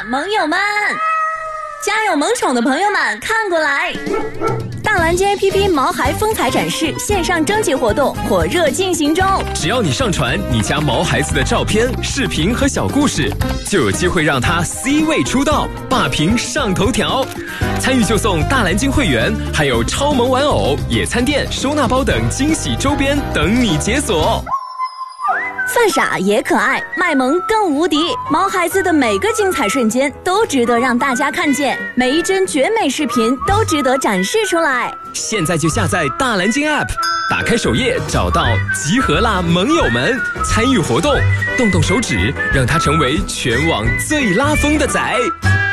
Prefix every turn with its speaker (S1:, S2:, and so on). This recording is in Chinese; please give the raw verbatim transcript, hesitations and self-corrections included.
S1: 盟友们！家有萌宠的朋友们看过来！大蓝鲸 A P P 毛孩风采展示线上征集活动火热进行中，
S2: 只要你上传你家毛孩子的照片、视频和小故事，就有机会让他 C 位出道，霸屏上头条。参与就送大蓝鲸会员，还有超萌玩偶、野餐垫、收纳包等惊喜周边等你解锁。
S1: 犯傻也可爱，卖萌更无敌。毛孩子的每个精彩瞬间都值得让大家看见，每一帧绝美视频都值得展示出来。
S2: 现在就下载大蓝鲸 App， 打开首页找到集合啦盟友们，参与活动，动动手指，让它成为全网最拉风的仔。